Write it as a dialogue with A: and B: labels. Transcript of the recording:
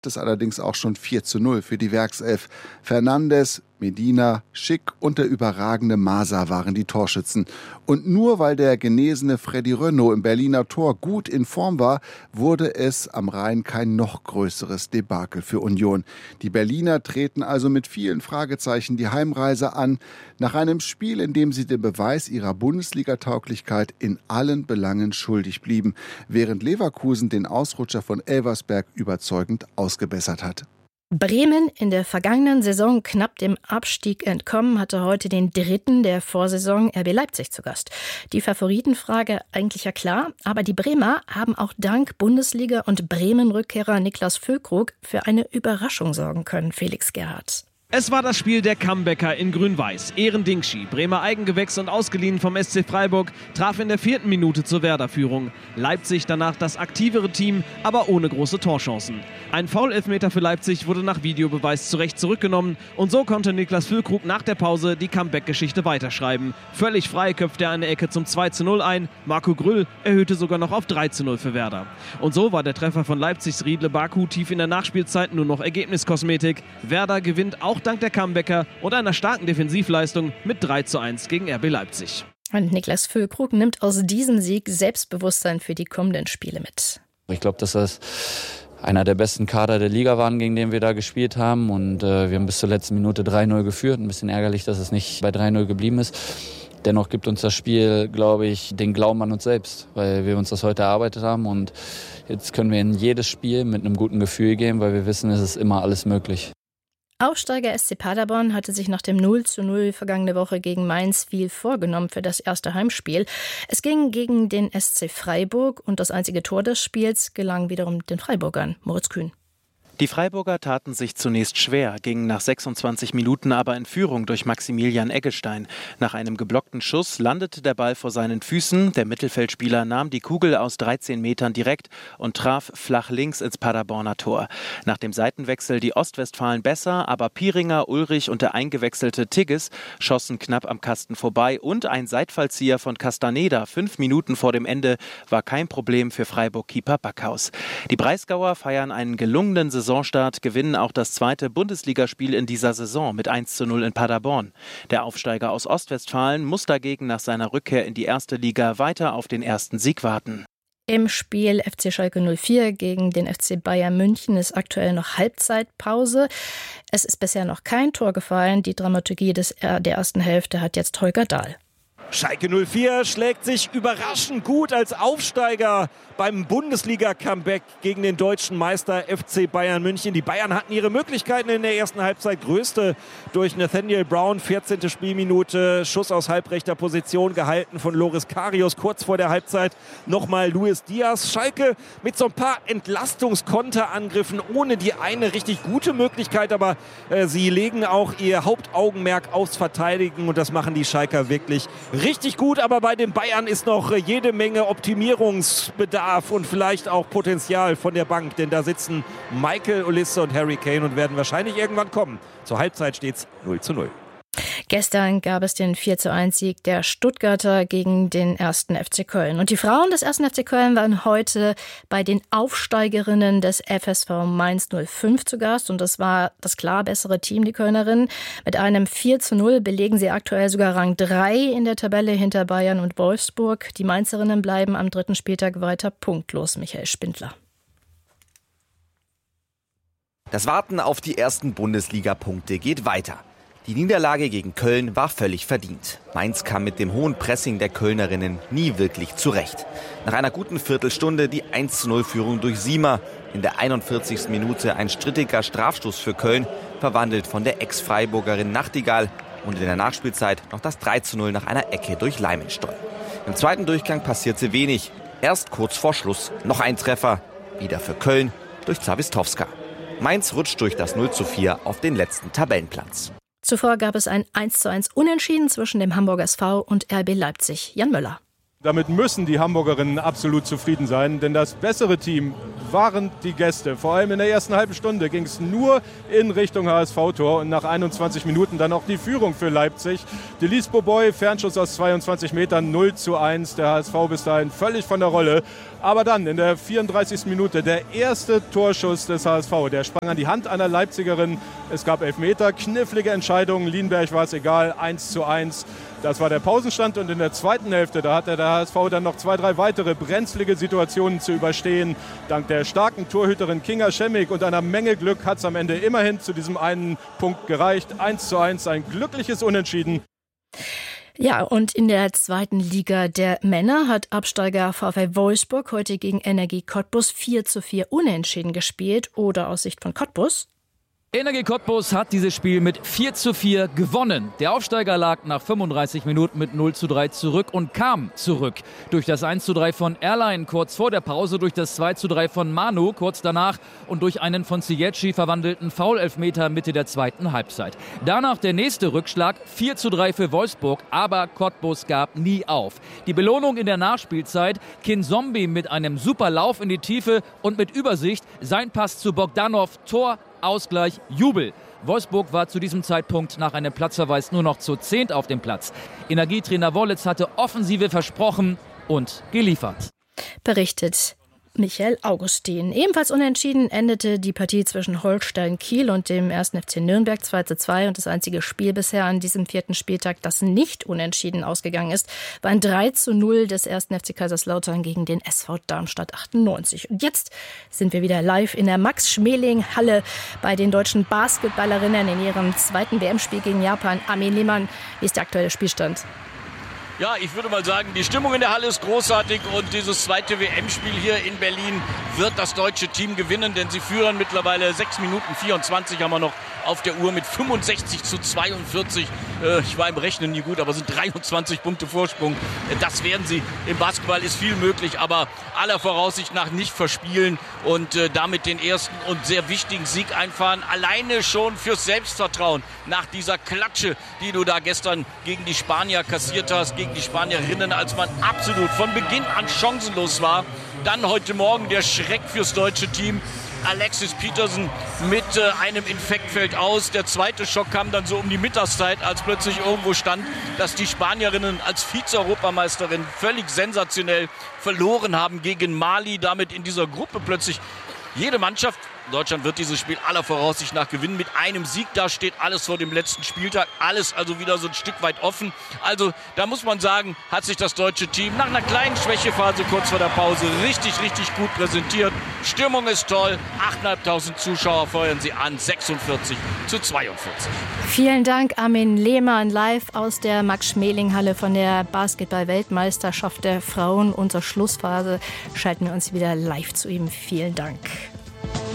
A: es allerdings auch schon 4:0 für die Werkself. Fernandes, Medina, Schick und der überragende Masa waren die Torschützen. Und nur weil der genesene Freddy Rönno im Berliner Tor gut in Form war, wurde es am Rhein kein noch größeres Debakel für Union. Die Berliner treten also mit vielen Fragezeichen die Heimreise an, nach einem Spiel, in dem sie den Beweis ihrer Bundesliga-Tauglichkeit in allen Belangen schuldig blieben, während Leverkusen den Ausrutscher von Elversberg überzeugend ausgebessert hat.
B: Bremen, in der vergangenen Saison knapp dem Abstieg entkommen, hatte heute den dritten der Vorsaison RB Leipzig zu Gast. Die Favoritenfrage eigentlich ja klar, aber die Bremer haben auch dank Bundesliga- und Bremen-Rückkehrer Niklas Füllkrug für eine Überraschung sorgen können, Felix Gerhardt.
C: Es war das Spiel der Comebacker in Grün-Weiß. Ehren Dingschi, Bremer Eigengewächs und ausgeliehen vom SC Freiburg, traf in der 4. Minute zur Werder-Führung. Leipzig danach das aktivere Team, aber ohne große Torchancen. Ein Foul-Elfmeter für Leipzig wurde nach Videobeweis zu Recht zurückgenommen und so konnte Niklas Füllkrug nach der Pause die Comeback-Geschichte weiterschreiben. Völlig frei köpfte er eine Ecke zum 2:0 ein. Marco Grüll erhöhte sogar noch auf 3:0 für Werder. Und so war der Treffer von Leipzigs Riedle Baku tief in der Nachspielzeit nur noch Ergebniskosmetik. Werder gewinnt auch dank der Comebacker und einer starken Defensivleistung mit 3:1 gegen RB Leipzig.
B: Und Niklas Füllkrug nimmt aus diesem Sieg Selbstbewusstsein für die kommenden Spiele mit.
D: Ich glaube, dass das einer der besten Kader der Liga waren, gegen den wir da gespielt haben. Und wir haben bis zur letzten Minute 3:0 geführt. Ein bisschen ärgerlich, dass es nicht bei 3:0 geblieben ist. Dennoch gibt uns das Spiel, glaube ich, den Glauben an uns selbst, weil wir uns das heute erarbeitet haben. Und jetzt können wir in jedes Spiel mit einem guten Gefühl gehen, weil wir wissen, es ist immer alles möglich.
B: Aufsteiger SC Paderborn hatte sich nach dem 0:0 vergangene Woche gegen Mainz viel vorgenommen für das erste Heimspiel. Es ging gegen den SC Freiburg und das einzige Tor des Spiels gelang wiederum den Freiburgern. Moritz Kühn.
E: Die Freiburger taten sich zunächst schwer, gingen nach 26 Minuten aber in Führung durch Maximilian Eggestein. Nach einem geblockten Schuss landete der Ball vor seinen Füßen. Der Mittelfeldspieler nahm die Kugel aus 13 Metern direkt und traf flach links ins Paderborner Tor. Nach dem Seitenwechsel die Ostwestfalen besser, aber Pieringer, Ulrich und der eingewechselte Tigges schossen knapp am Kasten vorbei und ein Seitfallzieher von Castaneda 5 Minuten vor dem Ende war kein Problem für Freiburg-Keeper Backhaus. Die Breisgauer feiern einen gelungenen Saisonstart, gewinnen auch das zweite Bundesligaspiel in dieser Saison mit 1:0 in Paderborn. Der Aufsteiger aus Ostwestfalen muss dagegen nach seiner Rückkehr in die erste Liga weiter auf den ersten Sieg warten.
B: Im Spiel FC Schalke 04 gegen den FC Bayern München ist aktuell noch Halbzeitpause. Es ist bisher noch kein Tor gefallen. Die Dramaturgie der ersten Hälfte hat jetzt Holger Dahl.
F: Schalke 04 schlägt sich überraschend gut als Aufsteiger beim Bundesliga-Comeback gegen den deutschen Meister FC Bayern München. Die Bayern hatten ihre Möglichkeiten in der ersten Halbzeit. Größte durch Nathaniel Brown, 14. Spielminute, Schuss aus halbrechter Position gehalten von Loris Karius. Kurz vor der Halbzeit nochmal Luis Diaz. Schalke mit so ein paar Entlastungskonterangriffen ohne die eine richtig gute Möglichkeit. Aber sie legen auch ihr Hauptaugenmerk aufs Verteidigen und das machen die Schalker wirklich richtig gut, aber bei den Bayern ist noch jede Menge Optimierungsbedarf und vielleicht auch Potenzial von der Bank, denn da sitzen Michael Olisse und Harry Kane und werden wahrscheinlich irgendwann kommen. Zur Halbzeit steht es 0:0.
B: Gestern gab es den 4:1-Sieg der Stuttgarter gegen den 1. FC Köln. Und die Frauen des 1. FC Köln waren heute bei den Aufsteigerinnen des FSV Mainz 05 zu Gast. Und das war das klar bessere Team, die Kölnerinnen. Mit einem 4:0 belegen sie aktuell sogar Rang 3 in der Tabelle hinter Bayern und Wolfsburg. Die Mainzerinnen bleiben am 3. Spieltag weiter punktlos. Michael Spindler.
G: Das Warten auf die ersten Bundesliga-Punkte geht weiter. Die Niederlage gegen Köln war völlig verdient. Mainz kam mit dem hohen Pressing der Kölnerinnen nie wirklich zurecht. Nach einer guten Viertelstunde die 1:0-Führung durch Siemer. In der 41. Minute ein strittiger Strafstoß für Köln, verwandelt von der Ex-Freiburgerin Nachtigall. Und in der Nachspielzeit noch das 3:0 nach einer Ecke durch Leimenstol. Im zweiten Durchgang passierte wenig. Erst kurz vor Schluss noch ein Treffer. Wieder für Köln durch Zawistowska. Mainz rutscht durch das 0:4 auf den letzten Tabellenplatz.
B: Zuvor gab es ein 1:1 Unentschieden zwischen dem Hamburger SV und RB Leipzig. Jan Möller.
H: Damit müssen die Hamburgerinnen absolut zufrieden sein, denn das bessere Team waren die Gäste. Vor allem in der ersten halben Stunde ging es nur in Richtung HSV-Tor und nach 21 Minuten dann auch die Führung für Leipzig. Delis Boboy, Fernschuss aus 22 Metern, 0:1. Der HSV bis dahin völlig von der Rolle. Aber dann in der 34. Minute der erste Torschuss des HSV. Der sprang an die Hand einer Leipzigerin. Es gab Elfmeter, knifflige Entscheidungen. Lienberg war es egal, 1:1. Das war der Pausenstand und in der zweiten Hälfte, da hatte der HSV dann noch 2, 3 weitere brenzlige Situationen zu überstehen. Dank der starken Torhüterin Kinga Schemmig und einer Menge Glück hat es am Ende immerhin zu diesem einen Punkt gereicht. 1:1, ein glückliches Unentschieden.
B: Ja, und in der zweiten Liga der Männer hat Absteiger VfL Wolfsburg heute gegen Energie Cottbus 4:4 unentschieden gespielt. Oder aus Sicht von Cottbus:
I: Energie Cottbus hat dieses Spiel mit 4:4 gewonnen. Der Aufsteiger lag nach 35 Minuten mit 0:3 zurück und kam zurück. Durch das 1:3 von Erlein kurz vor der Pause, durch das 2:3 von Manu kurz danach und durch einen von Ziyech verwandelten Foul-Elfmeter Mitte der zweiten Halbzeit. Danach der nächste Rückschlag, 4:3 für Wolfsburg, aber Cottbus gab nie auf. Die Belohnung in der Nachspielzeit, Kinzombie mit einem super Lauf in die Tiefe und mit Übersicht, sein Pass zu Bogdanov, Tor, Ausgleich, Jubel. Wolfsburg war zu diesem Zeitpunkt nach einem Platzverweis nur noch zu 10 auf dem Platz. Energietrainer Wollitz hatte Offensive versprochen und geliefert.
B: Berichtet Michael Augustin. Ebenfalls unentschieden endete die Partie zwischen Holstein Kiel und dem 1. FC Nürnberg 2:2 und das einzige Spiel bisher an diesem 4. Spieltag, das nicht unentschieden ausgegangen ist, war ein 3:0 des 1. FC Kaiserslautern gegen den SV Darmstadt 98. Und jetzt sind wir wieder live in der Max-Schmeling-Halle bei den deutschen Basketballerinnen in ihrem zweiten WM-Spiel gegen Japan. Armin Lehmann, wie ist der aktuelle Spielstand?
J: Ja, ich würde mal sagen, die Stimmung in der Halle ist großartig und dieses zweite WM-Spiel hier in Berlin wird das deutsche Team gewinnen, denn sie führen mittlerweile 6 Minuten 24 haben wir noch auf der Uhr mit 65:42. Ich war im Rechnen nie gut, aber sind 23 Punkte Vorsprung. Das werden sie. Im Basketball ist viel möglich, aber aller Voraussicht nach nicht verspielen und damit den ersten und sehr wichtigen Sieg einfahren. Alleine schon fürs Selbstvertrauen nach dieser Klatsche, die du da gestern gegen die Spanier kassiert hast, gegen die Spanierinnen, als man absolut von Beginn an chancenlos war. Dann heute Morgen der Schreck fürs deutsche Team. Alexis Petersen mit einem Infekt fällt aus. Der zweite Schock kam dann so um die Mittagszeit, als plötzlich irgendwo stand, dass die Spanierinnen als Vize-Europameisterin völlig sensationell verloren haben gegen Mali. Damit in dieser Gruppe plötzlich jede Mannschaft, Deutschland wird dieses Spiel aller Voraussicht nach gewinnen, mit einem Sieg. Da steht alles vor dem letzten Spieltag. Alles also wieder so ein Stück weit offen. Also da muss man sagen, hat sich das deutsche Team nach einer kleinen Schwächephase kurz vor der Pause richtig gut präsentiert. Stimmung ist toll. 8.500 Zuschauer feuern sie an. 46:42.
B: Vielen Dank, Armin Lehmann, live aus der Max-Schmeling-Halle von der Basketball-Weltmeisterschaft der Frauen. Unsere Schlussphase schalten wir uns wieder live zu ihm. Vielen Dank.